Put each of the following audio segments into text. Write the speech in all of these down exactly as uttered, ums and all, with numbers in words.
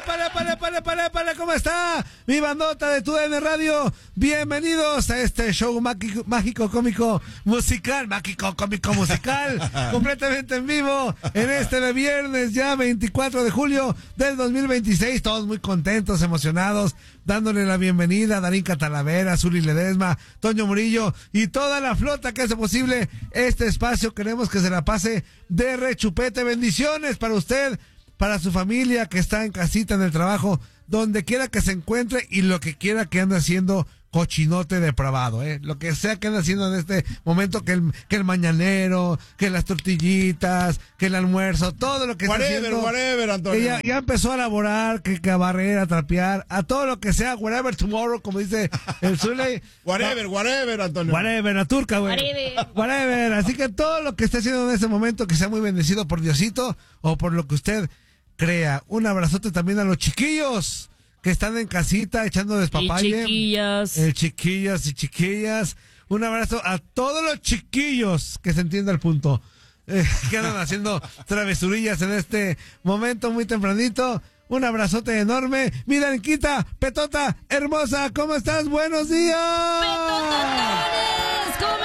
épale, épale, épale, épale, épale, ¿cómo está? Mi bandota de TUDN Radio. Bienvenidos a este show mágico, mágico, cómico, musical, mágico, cómico, musical, completamente en vivo, en este de viernes, ya veinticuatro de julio del dos mil veintiséis. Todos muy contentos, emocionados, dándole la bienvenida a Darín Catalavera, Zuli Ledesma, Toño Murillo y toda la flota que hace posible este espacio. Queremos que se la pase de rechupete. Bendiciones para usted, para su familia que está en casita, en el trabajo, donde quiera que se encuentre y lo que quiera que ande haciendo, cochinote depravado, eh, lo que sea que ande haciendo en este momento, que el, que el mañanero, que las tortillitas, que el almuerzo, todo lo que whatever, está haciendo, whatever, Antonio. que ya, ya empezó a laborar, que, que a barrer, a trapear, a todo lo que sea, whatever tomorrow, como dice el Zule. Whatever, whatever, Antonio. Whatever, la turca, güey. Whatever. Whatever. Así que todo lo que esté haciendo en este momento, que sea muy bendecido por Diosito o por lo que usted crea. Un abrazote también a los chiquillos que están en casita echando despapalle. Y chiquillas. El chiquillas y chiquillas. Un abrazo a todos los chiquillos, que se entienda el punto. Eh, que andan haciendo travesurillas en este momento muy tempranito. Un abrazote enorme. Mi Darinquita, Petota, hermosa, ¿cómo estás? ¡Buenos días! ¡Petototones! ¿Cómo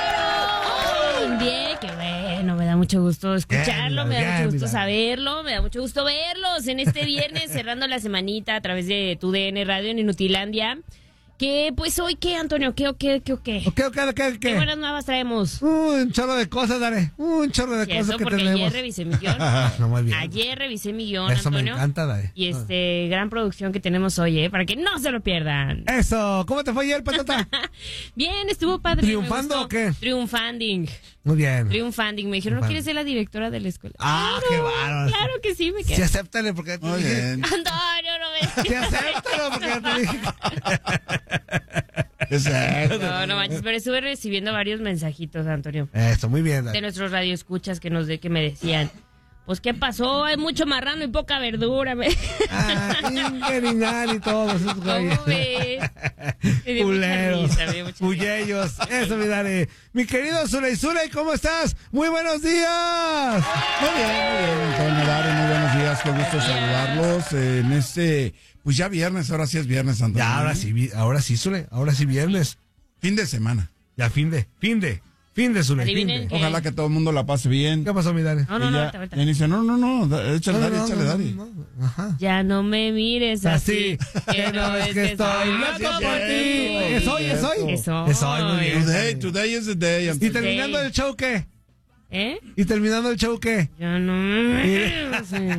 amanecieron? Bien, qué bueno, me da mucho gusto escucharlo, Bien, me da bien, mucho gusto bien. saberlo, me da mucho gusto verlos en este viernes, cerrando la semanita a través de TUDN Radio en Inutilandia. Que pues hoy, ¿qué, Antonio? ¿Qué o qué, qué o qué? ¿Qué, qué, qué, ¿Qué qué? buenas nuevas traemos? Un chorro de cosas, Dare. Un chorro de Y cosas eso que porque tenemos. ayer revisé mi guión. No, muy bien. Ayer revisé mi guión, Eso Antonio. me encanta, Dare. Y este, gran producción que tenemos hoy, ¿eh? Para que no se lo pierdan. Eso, ¿cómo te fue ayer, Petota? Bien, estuvo padre. me ¿Triunfando gustó. o qué? Triunfanding. Muy bien. Triunfanding. Me dijeron, ¿no quieres ser la directora de la escuela? Ah, Claro, qué bárbaro. Claro que sí, me Sí, quedo. acéptale porque... Muy bien. Antonio, no me... Sí, acéptalo porque ya te dije. Exacto. No, no manches, pero estuve recibiendo varios mensajitos, Antonio, Eso, muy bien, de Dare. nuestros radioescuchas que nos de que me decían, pues, ¿qué pasó? Hay mucho marrano y poca verdura. Me... Ah, Ingerinar y todos esos güeyes. ¿Cómo ves? Me dio mucha Culeros, risa, me dio mucha risa. puyellos, eso mi Dare. Mi querido Zuley Zuley, ¿cómo estás? Muy buenos días. Muy bien, muy bien, Antonio Dari, muy buenos días, qué gusto saludarlos en este, pues ya viernes, ahora sí es viernes, Antonio. Ya, ahora sí, vi- ahora sí, Zuley, ahora sí viernes. Fin de semana. Ya, fin de, fin de, fin de, Zuley, fin Adivinen de. qué. Ojalá que todo el mundo la pase bien. ¿Qué pasó, mi Dare? No, no, Y no, ya, ahorita, ahorita. y dice, no, no, no, da- échale, No, Dari, no, échale, no, Dari. no, no, Ajá. Ya no me mires así. Así, que no es que estoy loco sí es por cierto, ti. ¿Es hoy, es hoy? Es hoy. Es hoy, muy bien. Today, today is the day, ¿Y Antonio. terminando el show qué? ¿Eh? ¿Y terminando el show qué? Ya no me mires así.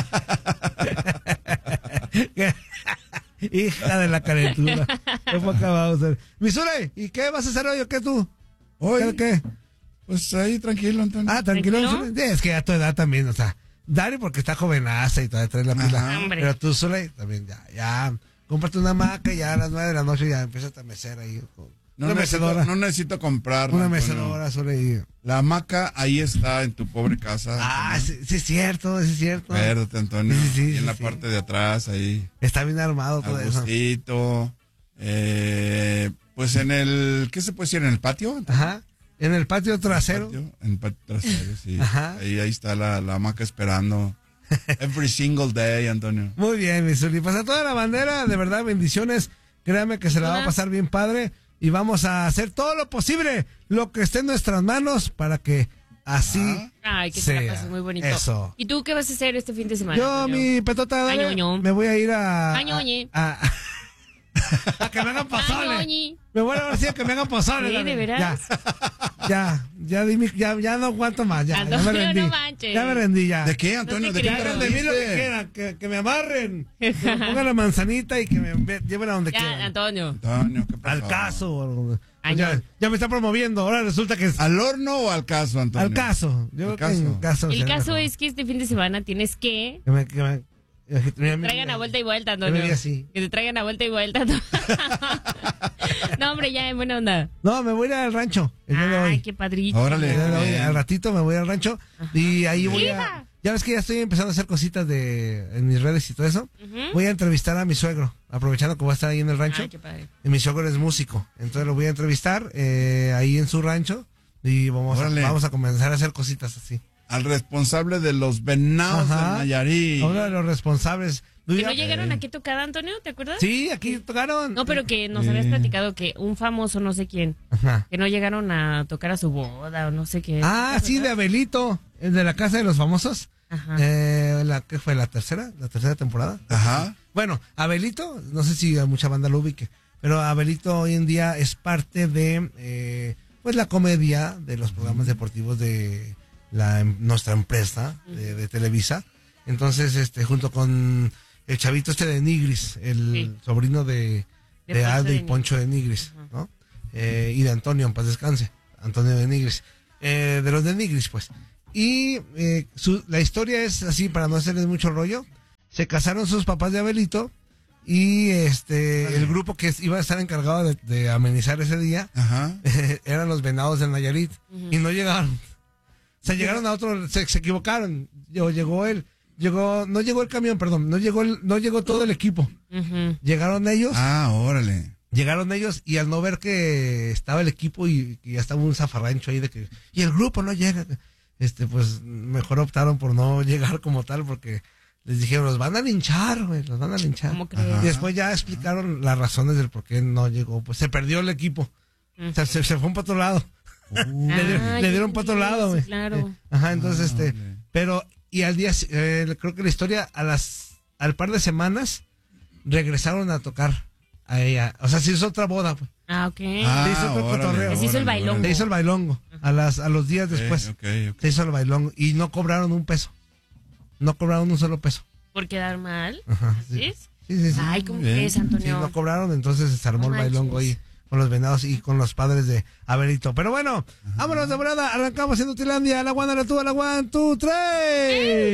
Hija de la calentura. ¿Cómo acabamos? Mi Zuley, ¿y qué vas a hacer hoy o qué tú? Hoy, ¿Qué? qué? pues ahí tranquilo, Antonio. Ah, tranquilo. ¿Tranquilo? Zuley. Sí, es que a tu edad también, o sea, Dari porque está jovenaza y todavía trae la pila. Ajá. Hombre. Pero tú, Zuley, también ya, ya, cómprate una hamaca y ya a las nueve de la noche ya empiezas a mecer ahí. no, una necesito, mecedora. no necesito comprar. Una Antonio. mecedora, Zuley. La hamaca ahí está en tu pobre casa. Ah, Antonio. sí, sí es cierto, sí es cierto. Acuérdate, Antonio. Sí, sí, y en sí, la sí. parte de atrás, ahí. Está bien armado todo eso. Agustito. Eh, pues en el. ¿Qué se puede decir? ¿En el patio? Antonio? Ajá. En el patio trasero. Patio, en el patio trasero, sí. Ajá. Ahí, ahí está la, la hamaca esperando. Every single day, Antonio. Muy bien, mi Zuli. Pues a toda la bandera, de verdad, bendiciones. Créame que se la va a Hola. pasar bien padre. Y vamos a hacer todo lo posible, lo que esté en nuestras manos, para que así Ay, que se sea. la pases muy bonito. Eso. ¿Y tú qué vas a hacer este fin de semana? Yo, Antonio? mi petota, dale, Añoño. me voy a ir a... Añoñe. A, a, a que me hagan pozole. Añoñi. Me voy a ver si a que me hagan pozole. Sí, dale. ¿de veras? Ya, ya, ya, dime, ya, ya no aguanto más, ya, ya me Antonio, rendí. no manches. Ya me rendí, ya. ¿De qué, Antonio? No te ¿De qué creo. te Hagan de mí lo que rendiste? quieran, que, que me amarren, que me pongan la manzanita y que me ve- lleven a donde Ya, quieran. Antonio. Antonio, ¿qué pasó? Al caso. o- pues Ay, ya, no. ya me está promoviendo, ahora resulta que es ¿Al horno o al caso, Antonio? al caso. Yo Al creo que en caso. caso. El sería caso mejor. es que este fin de semana tienes que Que me, que me, que me- me- traigan a vuelta y vuelta, que me Antonio. diga así. Que te traigan a vuelta y vuelta. No, hombre, ya en buena onda. No, me voy a ir al rancho el día de hoy. Ay, qué padrito. Órale. El día de hoy, bien. al ratito me voy al rancho y ahí voy a... Hija. Ya ves que ya estoy empezando a hacer cositas de en mis redes y todo eso. Ujú. Voy a entrevistar a mi suegro, aprovechando que voy a estar ahí en el rancho. Ay, qué padre. Y mi suegro es músico, entonces lo voy a entrevistar eh, ahí en su rancho y vamos a, Órale. vamos a comenzar a hacer cositas así. al responsable de los Venados Ajá. de Nayarit. A uno de los responsables. ¿Que no llegaron aquí a tocar, Antonio? ¿Te acuerdas? Sí, aquí tocaron. No, pero que nos habías platicado que un famoso no sé quién, Ajá. que no llegaron a tocar a su boda o no sé qué. Ah, ¿Te sí, de acuerdas? Abelito, el de la Casa de los Famosos. Ajá. Eh, la, ¿Qué fue? ¿La tercera? ¿La tercera temporada? Ajá. Bueno, Abelito, no sé si a mucha banda lo ubique, pero Abelito hoy en día es parte de eh, pues la comedia de los programas deportivos de la nuestra empresa de, de Televisa. Entonces, este, junto con el chavito este de Nigris, el Sí. sobrino de, De de Poncho Aldo de y Nigris. Poncho de Nigris, Ajá. ¿no? Eh, y de Antonio, en paz descanse, Antonio de Nigris, eh, de los de Nigris, pues. Y eh, su, la historia es así, para no hacerles mucho rollo. Se casaron sus papás de Abelito y este Vale. el grupo que iba a estar encargado de, de amenizar ese día Ajá. eran los Venados del Nayarit. Ujú. Y no llegaron. O sea, llegaron a otro, se, se equivocaron. Llegó, llegó él, llegó, no llegó el camión, perdón, no llegó el, no llegó todo el equipo. Ujú. Llegaron ellos, Ah, órale. llegaron ellos y al no ver que estaba el equipo y, y ya estaba un zafarrancho ahí de que, y el grupo no llega, este, pues mejor optaron por no llegar como tal porque les dijeron, los van a linchar, güey, los van a linchar. ¿Cómo crees? Ajá. Y después ya explicaron las razones del por qué no llegó, pues se perdió el equipo. O sea, se, se fue para otro lado. le, di- Ah, le ya dieron para otro entendí, lado, sí, güey. claro. Eh, Ajá, entonces, Ah, este, vale. pero, y al día, eh, creo que la historia, a las, al par de semanas, regresaron a tocar a ella. O sea, se hizo otra boda, pues. Ah, ok. Ah, Se hizo otro órale, cotorreo. Se hizo el órale, bailongo. órale. Se hizo el bailongo. A las, a los días Ok, después. ok, ok. Se hizo el bailongo. Y no cobraron un peso. No cobraron un solo peso. ¿Por quedar mal? Ajá, ¿Así sí. es? Sí, sí, sí. Ay, ¿cómo Bien. crees, Sí, Antonio? no cobraron, entonces se armó No el bailongo manches. ahí con los Venados y con los padres de Abelito. Pero bueno, vámonos de volada, arrancamos en Utilandia, la one, la two, la one, two, three.